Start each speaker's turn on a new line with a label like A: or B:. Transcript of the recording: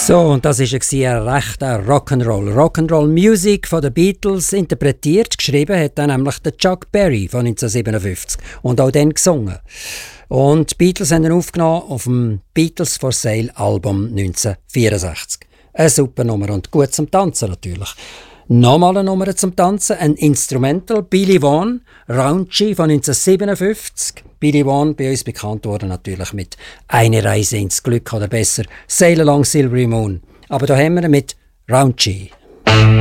A: So, und das war ein rechter Rock'n'Roll. Rock'n'Roll Music von den Beatles, interpretiert, geschrieben hat dann nämlich der Chuck Berry von 1957 und auch dann gesungen. Und die Beatles haben ihn aufgenommen auf dem Beatles for Sale Album 1964. Eine super Nummer und gut zum Tanzen natürlich. Nochmal eine Nummer zum Tanzen, ein Instrumental, Billy Vaughan, Raunchy von 1957. Billy Vaughan, bei uns bekannt worden natürlich mit «Eine Reise ins Glück» oder besser «Sail Along Silvery Moon». Aber da haben wir ihn mit Raunchy.